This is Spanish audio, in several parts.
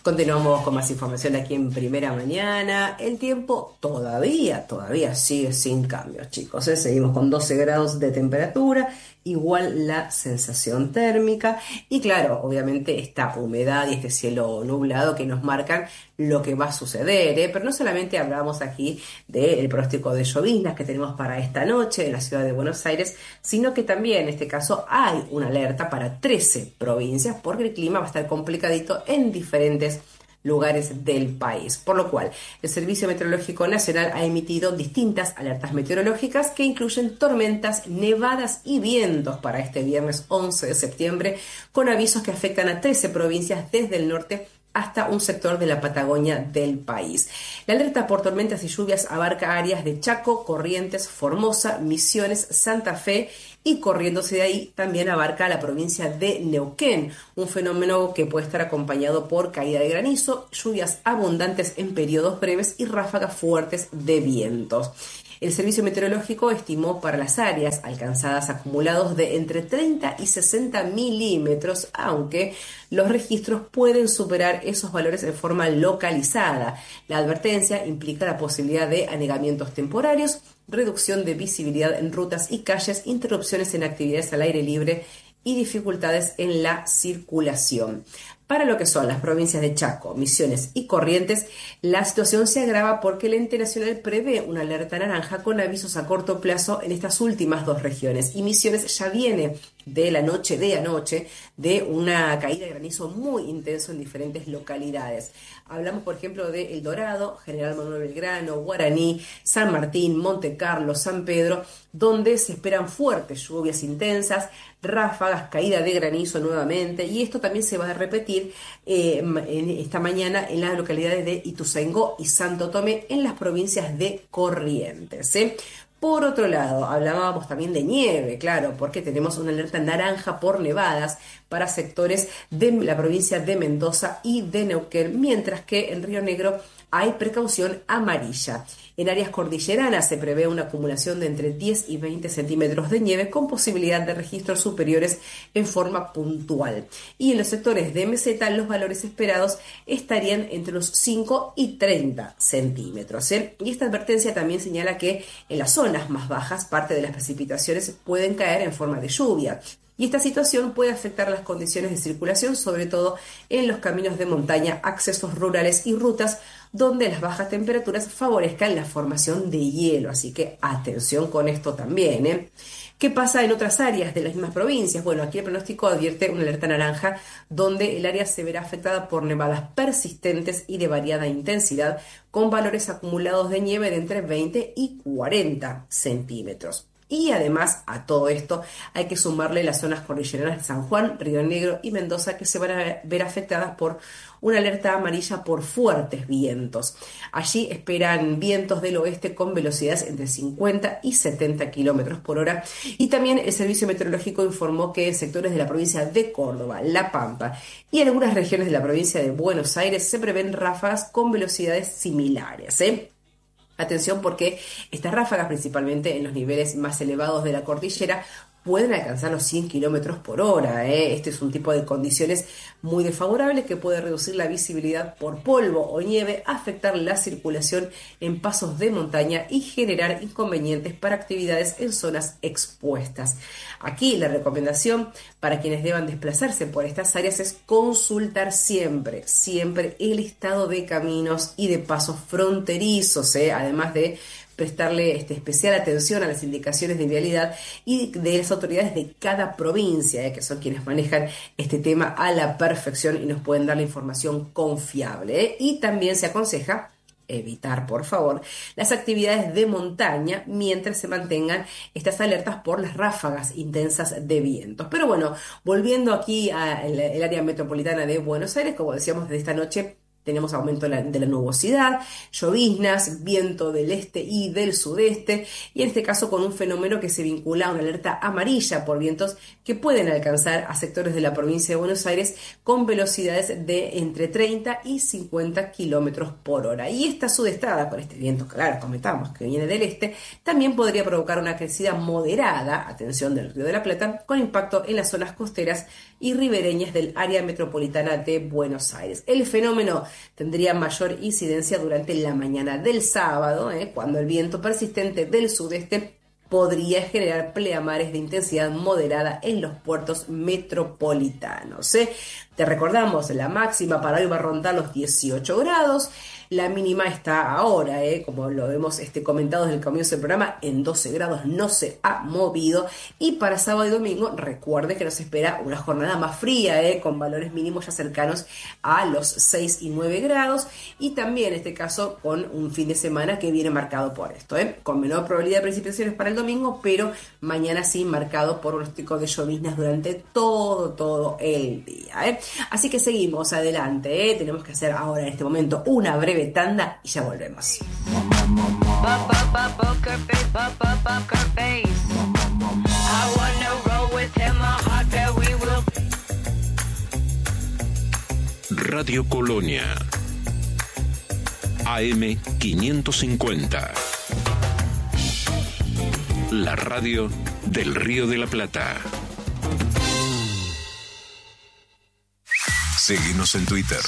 Continuamos con más información aquí en Primera Mañana. El tiempo todavía sigue sin cambios, chicos, ¿eh? Seguimos con 12 grados de temperatura, igual la sensación térmica y claro, obviamente esta humedad y este cielo nublado que nos marcan lo que va a suceder, ¿eh? Pero no solamente hablamos aquí del pronóstico de lloviznas que tenemos para esta noche en la ciudad de Buenos Aires, sino que también en este caso hay una alerta para 13 provincias porque el clima va a estar complicadito en diferentes lugares del país, por lo cual el Servicio Meteorológico Nacional ha emitido distintas alertas meteorológicas que incluyen tormentas, nevadas y vientos para este viernes 11 de septiembre, con avisos que afectan a 13 provincias desde el norte hasta un sector de la Patagonia del país. La alerta por tormentas y lluvias abarca áreas de Chaco, Corrientes, Formosa, Misiones, Santa Fe y corriéndose de ahí también abarca la provincia de Neuquén, un fenómeno que puede estar acompañado por caída de granizo, lluvias abundantes en periodos breves y ráfagas fuertes de vientos. El Servicio Meteorológico estimó para las áreas alcanzadas acumulados de entre 30 y 60 milímetros, aunque los registros pueden superar esos valores en forma localizada. La advertencia implica la posibilidad de anegamientos temporarios, reducción de visibilidad en rutas y calles, interrupciones en actividades al aire libre y dificultades en la circulación. Para lo que son las provincias de Chaco, Misiones y Corrientes, la situación se agrava porque el ente nacional prevé una alerta naranja con avisos a corto plazo en estas últimas dos regiones. Y Misiones ya viene de la noche de anoche de una caída de granizo muy intenso en diferentes localidades. Hablamos, por ejemplo, de El Dorado, General Manuel Belgrano, Guaraní, San Martín, Monte Carlo, San Pedro, donde se esperan fuertes lluvias intensas, ráfagas, caída de granizo nuevamente, y esto también se va a repetir en esta mañana en las localidades de Ituzaingó y Santo Tomé en las provincias de Corrientes, ¿eh? Por otro lado, hablábamos también de nieve, claro, porque tenemos una alerta naranja por nevadas para sectores de la provincia de Mendoza y de Neuquén, mientras que en Río Negro hay precaución amarilla. En áreas cordilleranas se prevé una acumulación de entre 10 y 20 centímetros de nieve con posibilidad de registros superiores en forma puntual. Y en los sectores de meseta los valores esperados estarían entre los 5 y 30 centímetros, ¿eh? Y esta advertencia también señala que en las zonas más bajas parte de las precipitaciones pueden caer en forma de lluvia. Y esta situación puede afectar las condiciones de circulación, sobre todo en los caminos de montaña, accesos rurales y rutas donde las bajas temperaturas favorezcan la formación de hielo. Así que atención con esto también, ¿eh? ¿Qué pasa en otras áreas de las mismas provincias? Bueno, aquí el pronóstico advierte una alerta naranja donde el área se verá afectada por nevadas persistentes y de variada intensidad, con valores acumulados de nieve de entre 20 y 40 centímetros. Y además a todo esto hay que sumarle las zonas cordilleranas de San Juan, Río Negro y Mendoza que se van a ver afectadas por una alerta amarilla por fuertes vientos. Allí esperan vientos del oeste con velocidades entre 50 y 70 kilómetros por hora. Y también el Servicio Meteorológico informó que en sectores de la provincia de Córdoba, La Pampa y en algunas regiones de la provincia de Buenos Aires se prevén ráfagas con velocidades similares, ¿eh? Atención porque estas ráfagas, principalmente en los niveles más elevados de la cordillera, pueden alcanzar los 100 kilómetros por hora, ¿eh? Este es un tipo de condiciones muy desfavorables que puede reducir la visibilidad por polvo o nieve, afectar la circulación en pasos de montaña y generar inconvenientes para actividades en zonas expuestas. Aquí la recomendación para quienes deban desplazarse por estas áreas es consultar siempre el listado de caminos y de pasos fronterizos, ¿eh? Además de prestarle especial atención a las indicaciones de vialidad y de las autoridades de cada provincia, que son quienes manejan este tema a la perfección y nos pueden dar la información confiable, ¿eh? Y también se aconseja evitar, por favor, las actividades de montaña mientras se mantengan estas alertas por las ráfagas intensas de vientos. Pero bueno, volviendo aquí al área metropolitana de Buenos Aires, como decíamos desde esta noche, tenemos aumento de la nubosidad, lloviznas, viento del este y del sudeste, y en este caso con un fenómeno que se vincula a una alerta amarilla por vientos que pueden alcanzar a sectores de la provincia de Buenos Aires con velocidades de entre 30 y 50 kilómetros por hora. Y esta sudestada, con este viento, claro, comentamos que viene del este, también podría provocar una crecida moderada, atención, del Río de la Plata, con impacto en las zonas costeras y ribereñas del área metropolitana de Buenos Aires. El fenómeno tendría mayor incidencia durante la mañana del sábado, cuando el viento persistente del sudeste podría generar pleamares de intensidad moderada en los puertos metropolitanos. Te recordamos, la máxima para hoy va a rondar los 18 grados, la mínima está ahora, como lo hemos comentado desde el comienzo del programa, en 12 grados, no se ha movido, y para sábado y domingo recuerde que nos espera una jornada más fría, con valores mínimos ya cercanos a los 6 y 9 grados, y también en este caso con un fin de semana que viene marcado por esto, con menor probabilidad de precipitaciones para el domingo, pero mañana sí marcado por pronóstico de lloviznas durante todo el día. Así que seguimos adelante, tenemos que hacer ahora en este momento una breve tanda y ya volvemos. Radio Colonia AM 550, la radio del Río de la Plata. Seguinos en Twitter.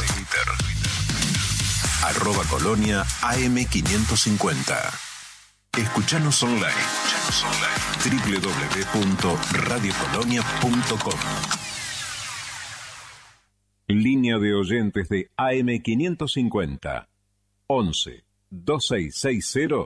@Colonia AM550. Escuchanos online. www.radiocolonia.com. Línea de oyentes de AM550. 11 2660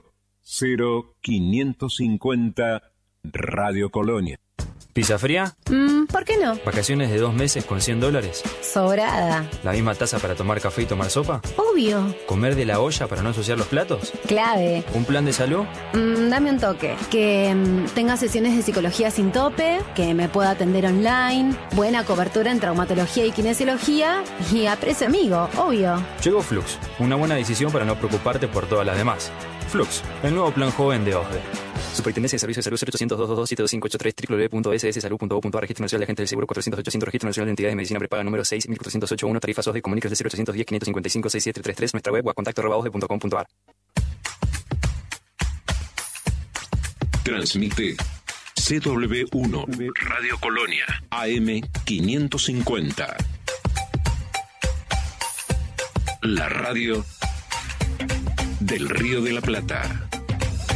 0550 Radio Colonia. ¿Pizza fría? ¿Por qué no? ¿Vacaciones de 2 meses con $100? Sobrada. ¿La misma taza para tomar café y tomar sopa? Obvio. ¿Comer de la olla para no ensuciar los platos? Clave. ¿Un plan de salud? Dame un toque. Que tenga sesiones de psicología sin tope, que me pueda atender online, buena cobertura en traumatología y kinesiología y a precio amigo, obvio. Llegó Flux, una buena decisión para no preocuparte por todas las demás. Flux, el nuevo plan joven de OSDE. Superintendencia de Servicios de Salud 0800-222-72583 www.sssalud.gov.ar. Registro Nacional de Agentes del Seguro 400-800. Registro Nacional de Entidades de Medicina Prepaga número 6 1408-1. Tarifas OSDE. Comuníquese al 0810-555-6733. Nuestra web o a contacto@osde.com.ar. Transmite CW1 Radio Colonia AM 550. La radio del Río de la Plata.